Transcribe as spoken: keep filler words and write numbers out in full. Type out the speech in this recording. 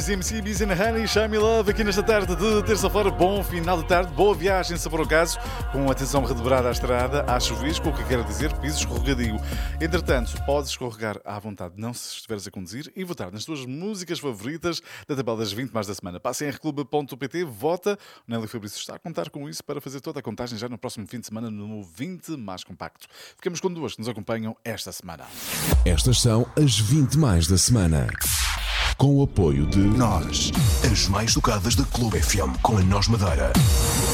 Bees, M C Bees and Honey, Show Me Love, aqui nesta tarde de terça-feira. Bom final de tarde, boa viagem, se for o caso, com atenção redobrada à estrada, à chuvisco, o que quer dizer piso escorregadio. Entretanto, podes escorregar à vontade, não se estiveres a conduzir, e votar nas tuas músicas favoritas da tabela das vinte mais da semana. Passa em r clube ponto p t, vota. O Nélio Fabrício está a contar com isso para fazer toda a contagem já no próximo fim de semana no vinte mais compacto. Ficamos com duas que nos acompanham esta semana. Estas são as vinte mais da semana. Com o apoio de Nós, as mais tocadas da Clube F M, com a Nós Madeira.